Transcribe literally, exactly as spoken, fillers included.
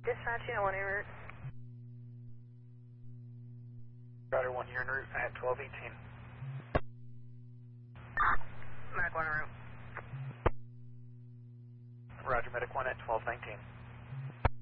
Dispatching one en route. Roger one, you're en route at twelve eighteen. Medic one en route. Roger, Medic one at twelve nineteen.